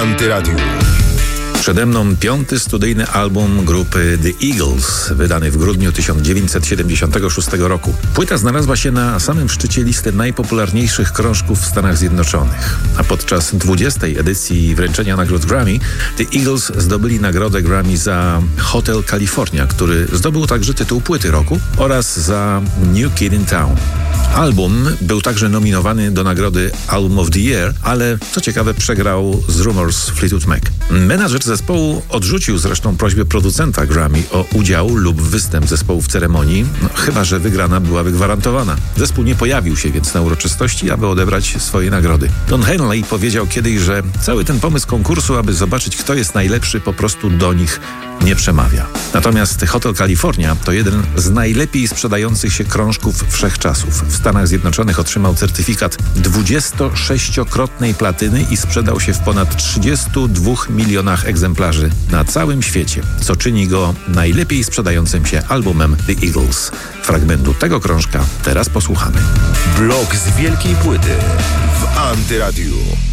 Antyradiu. Przede mną 5. studyjny album grupy The Eagles, wydany w grudniu 1976 roku. Płyta znalazła się na samym szczycie listy najpopularniejszych krążków w Stanach Zjednoczonych. A podczas 20. edycji wręczenia nagród Grammy The Eagles zdobyli nagrodę Grammy za Hotel California, który zdobył także tytuł płyty roku, oraz za New Kid in Town. Album był także nominowany do nagrody Album of the Year, ale co ciekawe przegrał z Rumours Fleetwood Mac. Menadżer zespołu odrzucił zresztą prośbę producenta Grammy o udział lub występ zespołu w ceremonii, chyba że wygrana byłaby gwarantowana. Zespół nie pojawił się więc na uroczystości, aby odebrać swoje nagrody. Don Henley powiedział kiedyś, że cały ten pomysł konkursu, aby zobaczyć, kto jest najlepszy, po prostu do nich nie przemawia. Natomiast Hotel California to jeden z najlepiej sprzedających się krążków wszechczasów. W Stanach Zjednoczonych otrzymał certyfikat 26-krotnej platyny i sprzedał się w ponad 32 milionach egzemplarzy na całym świecie, co czyni go najlepiej sprzedającym się albumem The Eagles. Fragmentu tego krążka teraz posłuchamy. Blok z wielkiej płyty w Antyradiu.